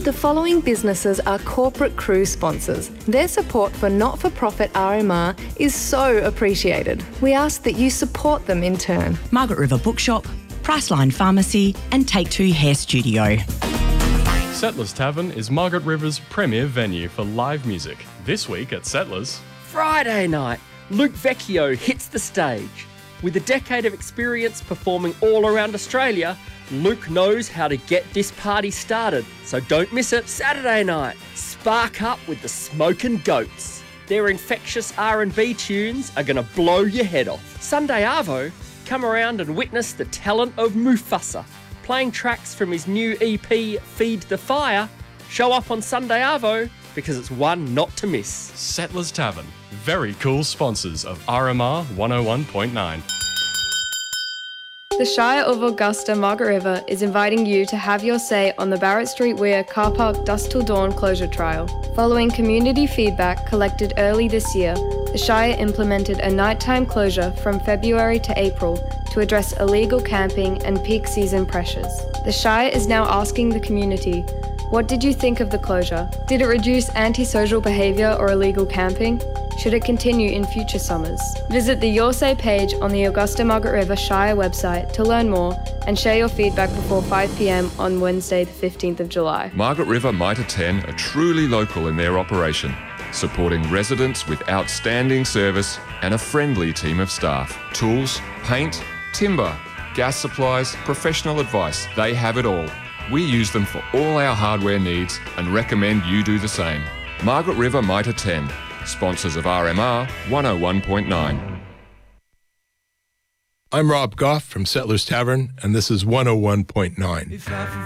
The following businesses are corporate cruise sponsors. Their support for not-for-profit RMR is so appreciated. We ask that you support them in turn. Margaret River Bookshop, Priceline Pharmacy and Take Two Hair Studio. Settlers Tavern is Margaret River's premier venue for live music. This week at Settlers... Friday night, Luke Vecchio hits the stage. With a decade of experience performing all around Australia, Luke knows how to get this party started. So don't miss it. Saturday night, spark up with the Smokin' Goats. Their infectious R&B tunes are going to blow your head off. Sunday Arvo, come around and witness the talent of Mufasa. Playing tracks from his new EP, Feed the Fire. Show up on Sunday Arvo because it's one not to miss. Settlers Tavern, very cool sponsors of RMR 101.9. The Shire of Augusta Margaret River is inviting you to have your say on the Barrett Street Weir Car Park Dusk Till Dawn closure trial. Following community feedback collected early this year, the Shire implemented a nighttime closure from February to April to address illegal camping and peak season pressures. The Shire is now asking the community, what did you think of the closure? Did it reduce antisocial behaviour or illegal camping? Should it continue in future summers? Visit the Your Say page on the Augusta Margaret River Shire website to learn more and share your feedback before 5 p.m. on Wednesday the 15th of July. Margaret River Mitre 10 are truly local in their operation, supporting residents with outstanding service and a friendly team of staff. Tools, paint, timber, gas supplies, professional advice, they have it all. We use them for all our hardware needs and recommend you do the same. Margaret River Mitre 10, sponsors of RMR 101.9. I'm Rob Goff from Settlers Tavern, and this is 101.9.